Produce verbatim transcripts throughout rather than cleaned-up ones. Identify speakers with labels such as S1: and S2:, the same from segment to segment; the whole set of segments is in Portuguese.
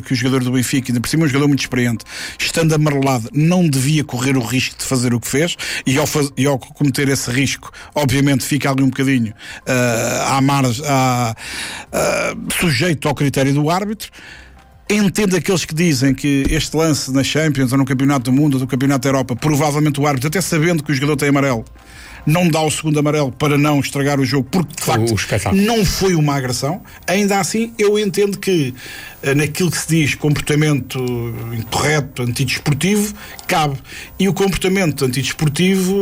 S1: que o jogador do Benfica, ainda por cima um jogador muito experiente, estando amarelado, não devia correr o risco de fazer o que fez, e ao, faz, e ao cometer esse risco, obviamente fica ali um bocadinho uh, à margem, à, uh, sujeito ao critério do árbitro. Entendo aqueles que dizem que este lance na Champions ou no Campeonato do Mundo ou no Campeonato da Europa, provavelmente o árbitro, até sabendo que o jogador tem amarelo, não dá o segundo amarelo para não estragar o jogo, porque de facto não foi uma agressão. Ainda assim, eu entendo que naquilo que se diz comportamento incorreto, antidesportivo, cabe. E o comportamento antidesportivo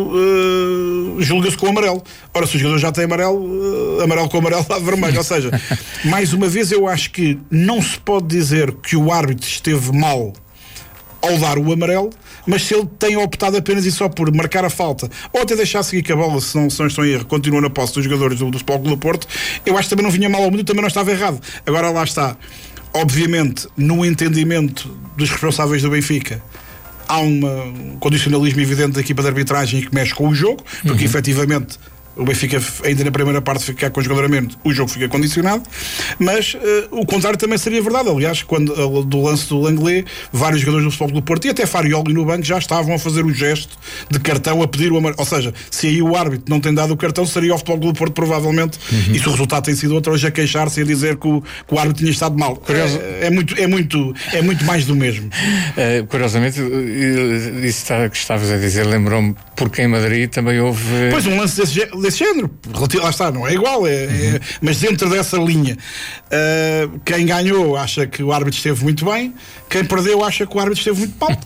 S1: uh, julga-se com amarelo. Ora, se o jogador já tem amarelo, uh, amarelo com amarelo dá vermelho. Ou seja, mais uma vez, eu acho que não se pode dizer que o árbitro esteve mal ao dar o amarelo, mas se ele tem optado apenas e só por marcar a falta, ou até deixar seguir que a bola, se não, se não estão em erro, continua na posse dos jogadores do, do Futebol Clube do Porto, eu acho que também não vinha mal ao mundo e também não estava errado. Agora lá está, obviamente, no entendimento dos responsáveis do Benfica, há uma, um condicionalismo evidente da equipa de arbitragem que mexe com o jogo, porque uhum. efetivamente o Benfica, ainda na primeira parte, ficar com o jogador a menos, o jogo fica condicionado, mas uh, o contrário também seria verdade. Aliás, quando uh, do lance do Langlais, vários jogadores do Futebol Clube do Porto e até Farioli no banco já estavam a fazer o gesto de cartão, a pedir o amarelo. Ou seja, se aí o árbitro não tem dado o cartão, seria o Futebol Clube do Porto provavelmente, uhum. e se o resultado tem sido outro, hoje a queixar-se e a dizer que o, que o árbitro tinha estado mal. Curioso. É, é, muito, é, muito, é muito mais do mesmo.
S2: Uh, curiosamente, isso que estavas a dizer lembrou-me, porque em Madrid também houve...
S1: Pois, um lance desse, desse género, lá está, não é igual, é, uhum. é, mas dentro dessa linha, uh, quem ganhou acha que o árbitro esteve muito bem, quem perdeu acha que o árbitro esteve muito mal. Uh,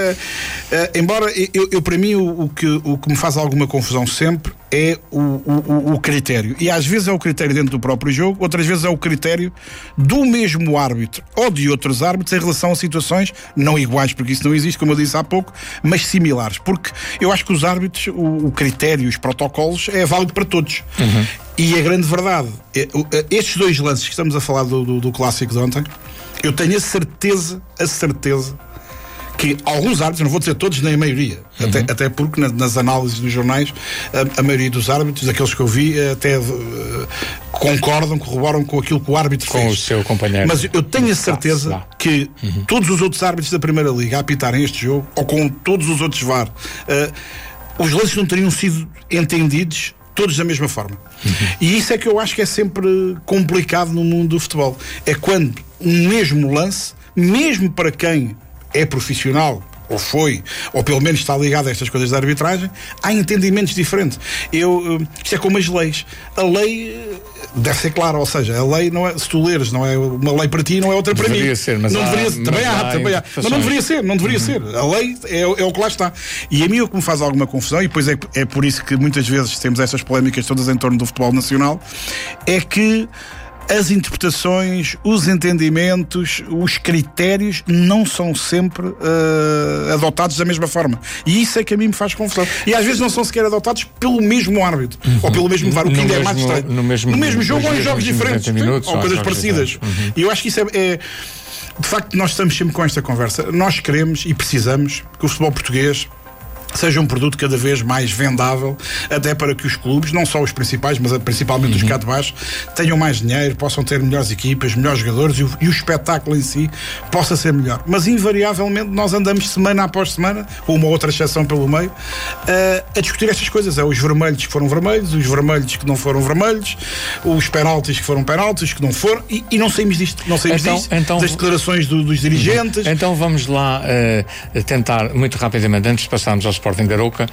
S1: uh, embora, eu, eu para mim, o, o, que, o que me faz alguma confusão sempre é o, o, o critério. E às vezes é o critério dentro do próprio jogo, outras vezes é o critério do mesmo árbitro ou de outros árbitros em relação a situações não iguais, porque isso não existe, como eu disse há pouco, mas similares. Porque eu acho que os árbitros, o, o critério, os protocolos, é válido para todos. Uhum. E a grande verdade, é, estes dois lances que estamos a falar do, do, do clássico de ontem, eu tenho a certeza, a certeza, que alguns árbitros, não vou dizer todos, nem a maioria, uhum. até, até porque na, nas análises dos jornais, a, a maioria dos árbitros, daqueles que eu vi, até uh, concordam, corroboram com aquilo que o árbitro
S2: com
S1: fez.
S2: Com o seu companheiro.
S1: Mas eu tenho a certeza lá, lá. que uhum. todos os outros árbitros da Primeira Liga a apitarem este jogo, ou com todos os outros V A R, uh, os lances não teriam sido entendidos todos da mesma forma. Uhum. E isso é que eu acho que é sempre complicado no mundo do futebol. É quando um mesmo lance, mesmo para quem é profissional, ou foi, ou pelo menos está ligado a estas coisas da arbitragem, há entendimentos diferentes. Eu, isto é como as leis. A lei deve ser clara, ou seja, a lei não é, se tu leres, não é uma lei para ti, não é outra para
S2: deveria
S1: mim.
S2: Ser, mas
S1: não
S2: há,
S1: deveria ser, também há, também há. Mas não deveria ser, não deveria uhum. ser. A lei é, é o que lá está. E a mim o que me faz alguma confusão, e depois é, é por isso que muitas vezes temos estas polémicas todas em torno do futebol nacional, é que as interpretações, os entendimentos, os critérios não são sempre uh, adotados da mesma forma. E isso é que a mim me faz confusão. E às vezes não são sequer adotados pelo mesmo árbitro, uhum. ou pelo mesmo V A R, o que ainda é mais estranho.
S2: No mesmo,
S1: no mesmo jogo ou em jogos diferentes,
S2: minutos,
S1: ou coisas parecidas. Uhum. E eu acho que isso é, é... De facto, nós estamos sempre com esta conversa. Nós queremos e precisamos que o futebol português seja um produto cada vez mais vendável, até para que os clubes, não só os principais, mas principalmente uhum. os cá de baixo, tenham mais dinheiro, possam ter melhores equipas, melhores jogadores e o, e o espetáculo em si possa ser melhor. Mas invariavelmente nós andamos semana após semana, com uma outra exceção pelo meio, uh, a discutir estas coisas. É os vermelhos que foram vermelhos, os vermelhos que não foram vermelhos, os penaltis que foram penaltis, que não foram, e, e não saímos disto, não saímos então, disto, então, das declarações do, dos dirigentes.
S2: Então vamos lá uh, tentar, muito rapidamente, antes de passarmos ao Sporting de Arouca,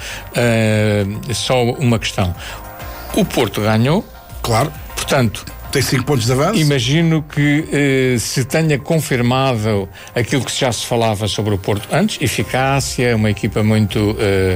S2: uh, só uma questão. O Porto ganhou,
S1: claro,
S2: portanto
S1: tem cinco pontos de avanço.
S2: Imagino que uh, se tenha confirmado aquilo que já se falava sobre o Porto antes, eficácia, uma equipa muito uh,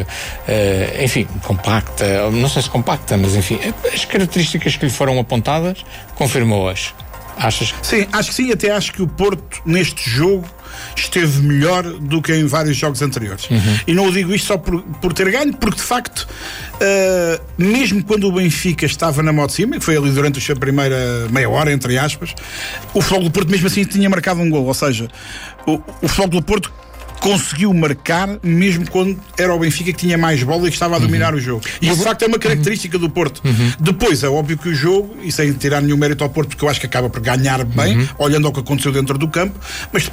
S2: uh, enfim, compacta, não sei se compacta, mas enfim, as características que lhe foram apontadas, confirmou-as. Achas?
S1: Sim, acho que sim, até acho que o Porto neste jogo esteve melhor do que em vários jogos anteriores. Uhum. E não o digo isto só por, por ter ganho, porque de facto, uh, mesmo quando o Benfica estava na moto de cima, que foi ali durante a primeira meia hora, entre aspas, o Futebol do Porto mesmo assim tinha marcado um gol. Ou seja, o, o Futebol do Porto conseguiu marcar mesmo quando era o Benfica que tinha mais bola e que estava a dominar uhum. o jogo. E isso de facto é uma característica do Porto. Uhum. Depois é óbvio que o jogo, e sem tirar nenhum mérito ao Porto, porque eu acho que acaba por ganhar bem, uhum. olhando ao que aconteceu dentro do campo, mas